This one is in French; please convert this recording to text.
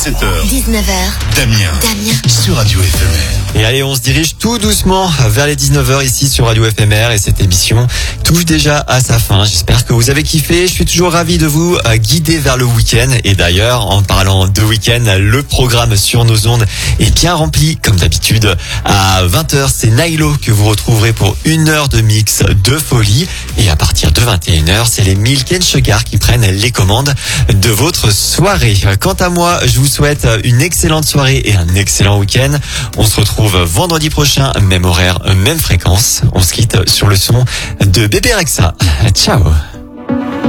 7h, 19h, Damien, sur Radio FMR. Et allez, on se dirige tout doucement vers les 19h ici sur Radio FMR et cette émission touche déjà à sa fin. J'espère que vous avez kiffé. Je suis toujours ravi de vous guider vers le week-end. Et d'ailleurs, en parlant de week-end, le programme sur nos ondes est bien rempli comme d'habitude. À 20h, c'est Nailo que vous retrouverez pour 1 heure de mix de folie. Et à partir de 21h, c'est les Milk & Sugar qui prennent les commandes de votre soirée. Quant à moi, je vous souhaite une excellente soirée et un excellent week-end. On se retrouve vendredi prochain, même horaire, même fréquence. On se quitte sur le son de Bébé Rexha. Ciao.